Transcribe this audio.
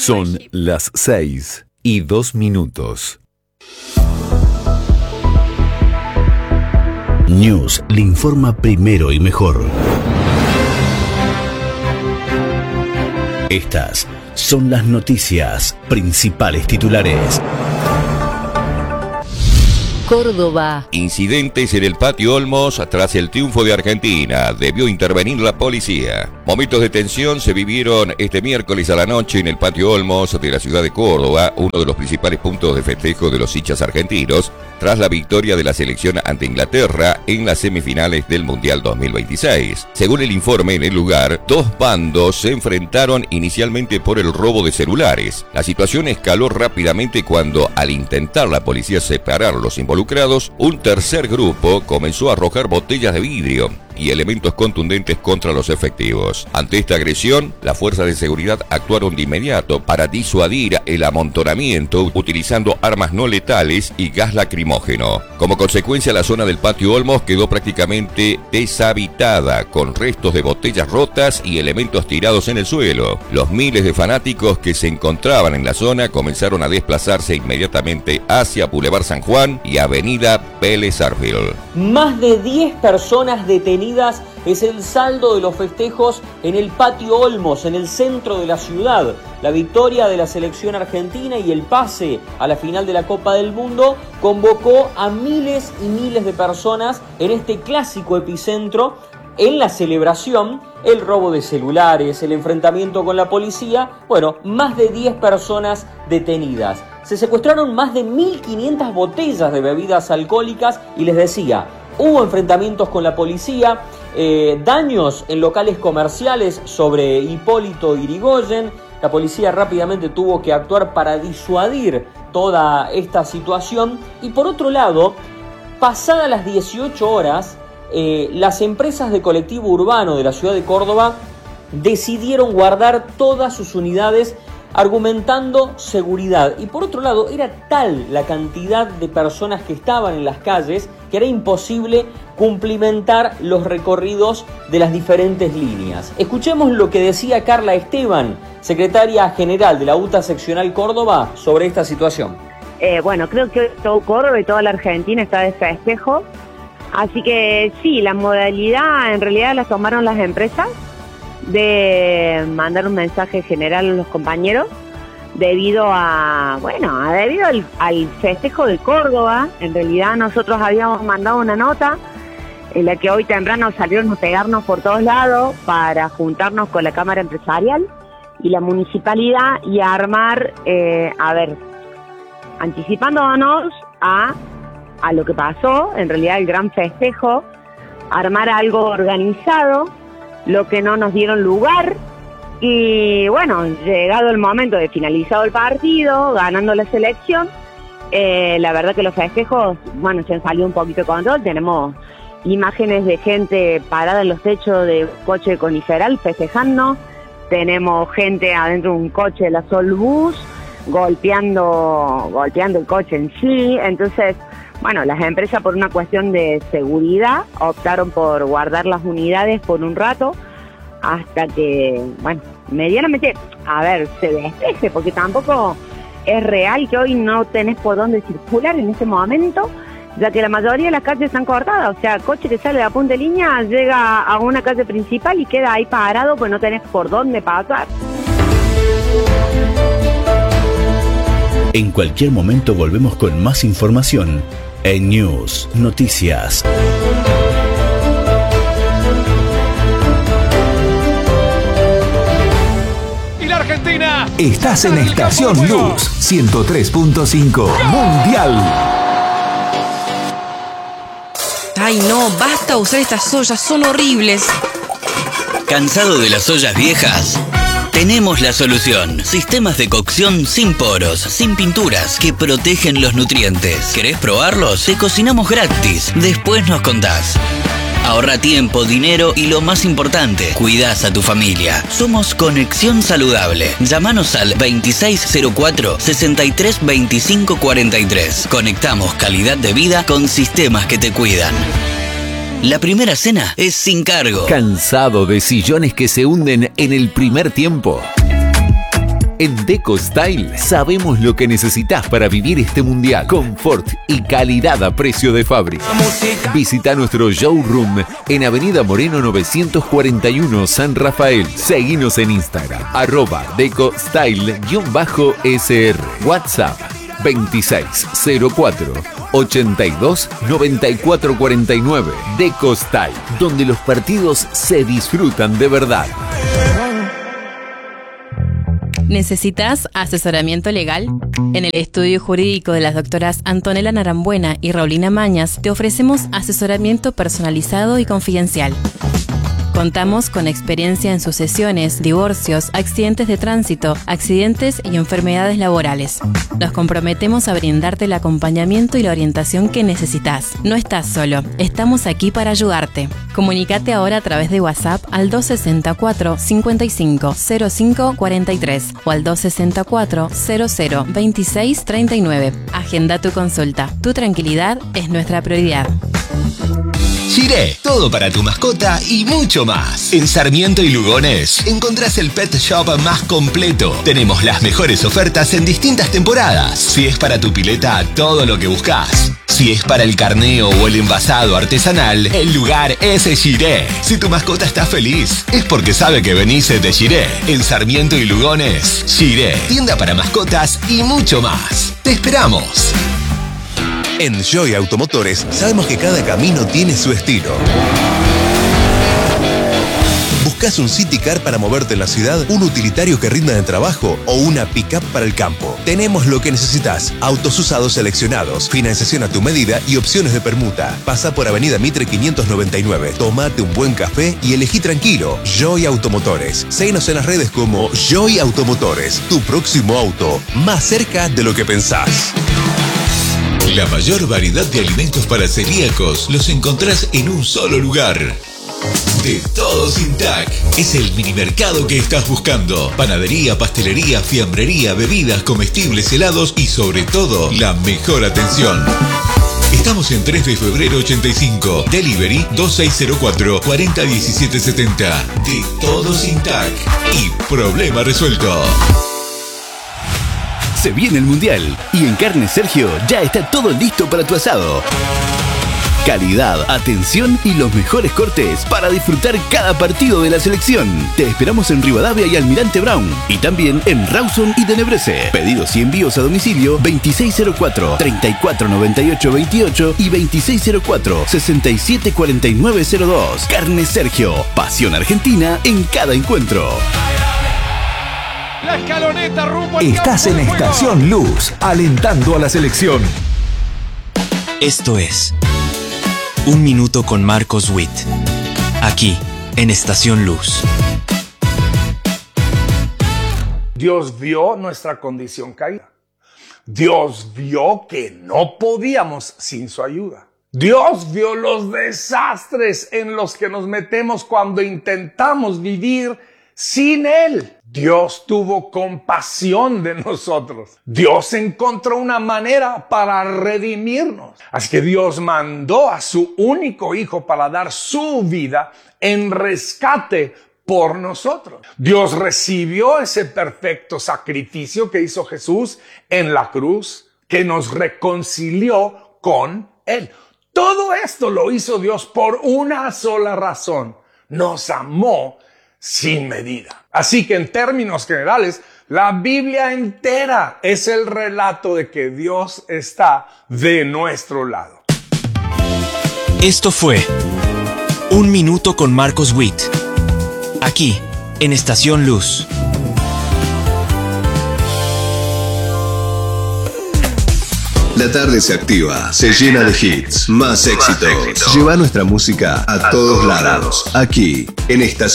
Son las 6:02. News le informa primero y mejor. Estas son las noticias, principales titulares. Córdoba. Incidentes en el Patio Olmos tras el triunfo de Argentina. Debió intervenir la policía. Momentos de tensión se vivieron este miércoles a la noche en el Patio Olmos de la ciudad de Córdoba, uno de los principales puntos de festejo de los hinchas argentinos, tras la victoria de la selección ante Inglaterra en las semifinales del Mundial 2026. Según el informe en el lugar, dos bandos se enfrentaron inicialmente por el robo de celulares. La situación escaló rápidamente cuando, al intentar la policía separar los involucrados, un tercer grupo comenzó a arrojar botellas de vidrio y elementos contundentes contra los efectivos. Ante esta agresión, las fuerzas de seguridad actuaron de inmediato para disuadir el amontonamiento utilizando armas no letales y gas lacrimógeno. Como consecuencia, la zona del Patio Olmos quedó prácticamente deshabitada, con restos de botellas rotas y elementos tirados en el suelo. Los miles de fanáticos que se encontraban en la zona comenzaron a desplazarse inmediatamente hacia Boulevard San Juan y Avenida Vélez Sarsfield. Más de 10 personas detenidas es el saldo de los festejos en el Patio Olmos, en el centro de la ciudad. La victoria de la selección argentina y el pase a la final de la Copa del Mundo convocó a miles y miles de personas en este clásico epicentro. En la celebración, el robo de celulares, el enfrentamiento con la policía, más de 10 personas detenidas. Se secuestraron más de 1.500 botellas de bebidas alcohólicas y les decía, hubo enfrentamientos con la policía, daños en locales comerciales sobre Hipólito Yrigoyen. La policía rápidamente tuvo que actuar para disuadir toda esta situación. Y por otro lado, pasadas las 18 horas, las empresas de colectivo urbano de la ciudad de Córdoba decidieron guardar todas sus unidades argumentando seguridad. Y por otro lado, era tal la cantidad de personas que estaban en las calles que era imposible cumplimentar los recorridos de las diferentes líneas. Escuchemos lo que decía Carla Esteban, secretaria general de la UTA Seccional Córdoba, sobre esta situación. Creo que todo Córdoba y toda la Argentina está de festejo. Así que sí, la modalidad en realidad la tomaron las empresas de mandar un mensaje general a los compañeros debido al festejo de Córdoba. En realidad nosotros habíamos mandado una nota en la que hoy temprano salieron a pegarnos por todos lados para juntarnos con la Cámara Empresarial y la Municipalidad y a armar, anticipándonos a lo que pasó, en realidad el gran festejo, armar algo organizado, lo que no nos dieron lugar. Y llegado el momento de finalizado el partido, ganando la selección, la verdad que los festejos, se han salido un poquito de control. Tenemos imágenes de gente parada en los techos de un coche coniferal festejando, tenemos gente adentro de un coche de la Solbus golpeando el coche en sí. Entonces, las empresas, por una cuestión de seguridad, optaron por guardar las unidades por un rato hasta que, medianamente, se despeje, porque tampoco es real que hoy no tenés por dónde circular en este momento, ya que la mayoría de las calles están cortadas. O sea, el coche que sale de la punta de línea llega a una calle principal y queda ahí parado, pues no tenés por dónde pasar. En cualquier momento volvemos con más información en News Noticias. Y la Argentina. Estás en Estación Luz 103.5 Mundial. Ay, no, basta usar estas ollas, son horribles. ¿Cansado de las ollas viejas? Tenemos la solución. Sistemas de cocción sin poros, sin pinturas, que protegen los nutrientes. ¿Querés probarlos? Te cocinamos gratis. Después nos contás. Ahorra tiempo, dinero y lo más importante, cuidás a tu familia. Somos Conexión Saludable. Llámanos al 2604 63 25 43. Conectamos calidad de vida con sistemas que te cuidan. La primera cena es sin cargo. ¿Cansado de sillones que se hunden en el primer tiempo? En Deco Style sabemos lo que necesitas para vivir este mundial. Confort y calidad a precio de fábrica. Visita nuestro showroom en Avenida Moreno 941 San Rafael. Seguinos en Instagram, @DecoStyle_SR. WhatsApp 2604 82 94 49. Deco Style, donde los partidos se disfrutan de verdad. ¿Necesitas asesoramiento legal? En el estudio jurídico de las doctoras Antonella Narambuena y Raulina Mañas te ofrecemos asesoramiento personalizado y confidencial. Contamos con experiencia en sucesiones, divorcios, accidentes de tránsito, accidentes y enfermedades laborales. Nos comprometemos a brindarte el acompañamiento y la orientación que necesitas. No estás solo, estamos aquí para ayudarte. Comunícate ahora a través de WhatsApp al 264 55 05 43 o al 264 00 26 39. Agenda tu consulta. Tu tranquilidad es nuestra prioridad. Shiré, todo para tu mascota y mucho más. En Sarmiento y Lugones encontrás el pet shop más completo. Tenemos las mejores ofertas en distintas temporadas. Si es para tu pileta, todo lo que buscas. Si es para el carneo o el envasado artesanal, el lugar es Shiré. Si tu mascota está feliz, es porque sabe que venís de Shiré. En Sarmiento y Lugones, Shiré, tienda para mascotas y mucho más. ¡Te esperamos! En Joy Automotores sabemos que cada camino tiene su estilo. ¿Buscas un City Car para moverte en la ciudad, un utilitario que rinda en el trabajo o una pick-up para el campo? Tenemos lo que necesitas. Autos usados seleccionados, financiación a tu medida y opciones de permuta. Pasa por Avenida Mitre 599, tómate un buen café y elegí tranquilo. Joy Automotores. Síguenos en las redes como Joy Automotores, tu próximo auto, más cerca de lo que pensás. La mayor variedad de alimentos para celíacos los encontrás en un solo lugar. De Todo Sin Tac. Es el minimercado que estás buscando. Panadería, pastelería, fiambrería, bebidas, comestibles, helados y sobre todo, la mejor atención. Estamos en 3 de febrero 85. Delivery 2604 401770. De Todo Sin Tac. Y problema resuelto. Se viene el Mundial y en Carne Sergio ya está todo listo para tu asado. Calidad, atención y los mejores cortes para disfrutar cada partido de la selección. Te esperamos en Rivadavia y Almirante Brown y también en Rawson y Tenebrese. Pedidos y envíos a domicilio 2604 3498 28 y 2604 674902. Carne Sergio, pasión argentina en cada encuentro. La escaloneta rumbo al Estás en Estación Luz, alentando a la selección. Esto es Un Minuto con Marcos Witt, aquí en Estación Luz. Dios vio nuestra condición caída. Dios vio que no podíamos sin su ayuda. Dios vio los desastres en los que nos metemos cuando intentamos vivir sin Él. Dios tuvo compasión de nosotros. Dios encontró una manera para redimirnos. Así que Dios mandó a su único hijo para dar su vida en rescate por nosotros. Dios recibió ese perfecto sacrificio que hizo Jesús en la cruz, que nos reconcilió con Él. Todo esto lo hizo Dios por una sola razón. Nos amó sin medida. Así que en términos generales, la Biblia entera es el relato de que Dios está de nuestro lado. Esto fue Un Minuto con Marcos Witt, aquí en Estación Luz. La tarde se activa, se llena de hits, más éxitos. Lleva nuestra música a todos lados. Aquí, en Estación